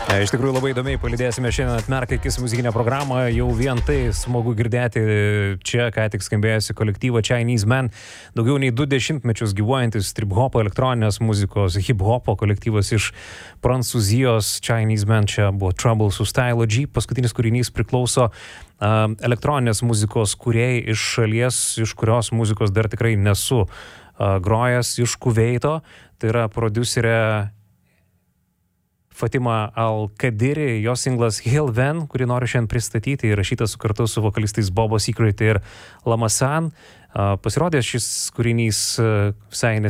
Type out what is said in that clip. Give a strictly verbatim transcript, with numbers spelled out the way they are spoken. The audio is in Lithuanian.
Iš tikrųjų labai įdomiai palydėsime šiandien Atmerk akis muzikinę programą. Jau vien tai smagu girdėti čia, ką tik skambėjusi kolektyvo Chinese Man. Daugiau nei du dešimtmečius gyvuojantis trip-hopo, elektroninės muzikos, hip-hopo kolektyvas iš Prancūzijos. Chinese Man čia buvo Trouble su Stylo G. Paskutinis kūrinys priklauso uh, elektroninės muzikos kūrėjai iš šalies, iš kurios muzikos dar tikrai nesu uh, grojęs, iš Kuveito. Tai yra prodiuserė Fatima Al-Kadiri, jos singlas Hill Van, kurį noriu šiandien pristatyti, įrašytas kartu su vokalistais Bobo Secret ir Lamasan. Pasirodė šis kūrinys visai